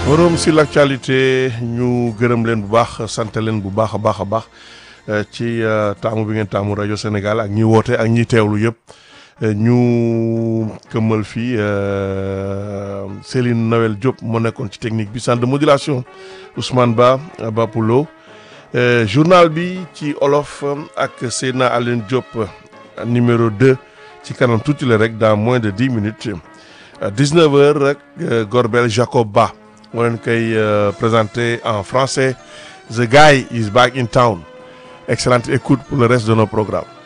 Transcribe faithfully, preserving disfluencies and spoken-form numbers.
Forum sur l'actualité ñu gërëm leen bu baax sant leen bu baax a baax a baax ci taamu bi ngeen taamu rajo Sénégal ak ñi woote ak ñi teewlu yëpp ñu këmmal fii Céline Noël Diop moo nekkoon ci technique bi centre de modulation Ousmane Ba Bapulo journal bi ci olof ak Seydina Alioune Diop numéro deux ci kanam tuuti la rek dans moins de dix minutes dix-neuf heures rek Gorbel Jacob Ba moo leen koy présenté en français The Guy is back in town. Excellente écoute pour le reste de nos programmes.